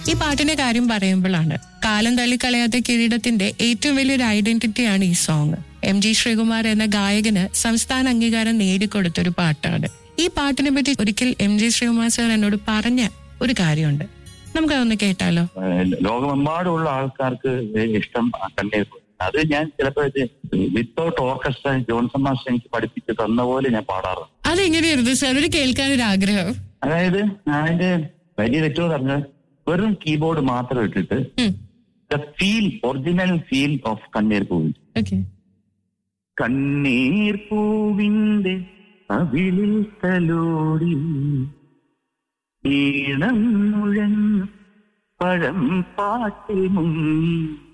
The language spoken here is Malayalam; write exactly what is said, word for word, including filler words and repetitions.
ഈ പാട്ടിന്റെ കാര്യം പറയുമ്പോഴാണ് കാലം തള്ളിക്കളയാത്ത കിരീടത്തിന്റെ ഏറ്റവും വലിയൊരു ഐഡന്റിറ്റിയാണ് ഈ സോങ്. എം ജി ശ്രീകുമാർ എന്ന ഗായകന് സംസ്ഥാന അംഗീകാരം നേടിക്കൊടുത്തൊരു പാട്ടാണ്. ഈ പാട്ടിനെ പറ്റി ഒരിക്കൽ എം ജി ശ്രീകുമാർ സാർ എന്നോട് പറഞ്ഞ ഒരു കാര്യമുണ്ട്, നമുക്കതൊന്ന് കേട്ടാലോ? ലോകമെമ്പാടുമുള്ള ആൾക്കാർക്ക് ഇഷ്ടം കണ്ണീർ. അത് ഞാൻ ചിലപ്പോൾ വിത്തൗട്ട് ഓർക്കസ്ട്ര ജോൺസൺ മാസ്റ്റർ എനിക്ക് പഠിപ്പിച്ച് തന്ന പോലെ ഞാൻ പാടാറുണ്ട്. അതെങ്ങനെയായിരുന്നു സാർ ഒരു കേൾക്കാനൊരു ആഗ്രഹം? അതായത് അതിന്റെ വലിയ തെറ്റോ പറഞ്ഞാൽ വെറും കീബോർഡ് മാത്രം ഇട്ടിട്ട് the feel, original feel of കണ്ണീർ പൂവിൽ. കണ്ണീർ പൂവിന്റെ അവിളിൽ തലോടി ഈണം മുഴങ്ങ് പഴം പാട്ടിൽ മുങ്ങി